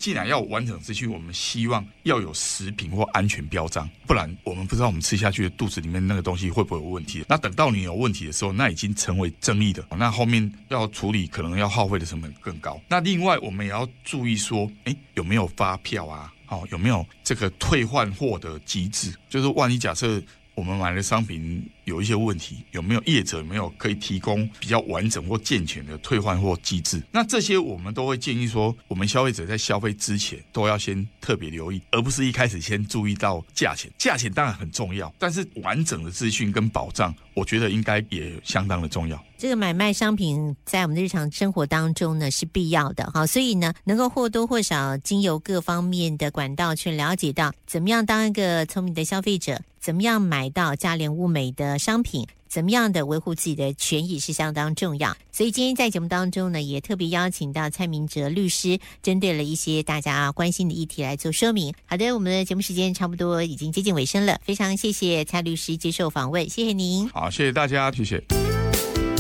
既然要有完整资讯，我们希望要有食品或安全标章，不然我们不知道我们吃下去的肚子里面那个东西会不会有问题。那等到你有问题的时候，那已经成为争议的，那后面要处理可能要耗费的成本更高。那另外我们也要注意说，有没有发票啊？有没有这个退换货的机制？就是万一假设我们买的商品有一些问题，有没有业者有没有可以提供比较完整或健全的退换货机制？那这些我们都会建议说，我们消费者在消费之前都要先特别留意，而不是一开始先注意到价钱。价钱当然很重要，但是完整的资讯跟保障，我觉得应该也相当的重要。 这个买卖商品在我们的日常生活当中呢是必要的，好，所以呢能够或多或少经由各方面的管道去了解到怎么样当一个聪明的消费者，怎么样买到价廉物美的商品，怎么样的维护自己的权益是相当重要。所以今天在节目当中呢，也特别邀请到蔡明哲律师，针对了一些大家关心的议题来做说明。好的，我们的节目时间差不多已经接近尾声了，非常谢谢蔡律师接受访问，谢谢您。 好，谢谢大家，谢谢。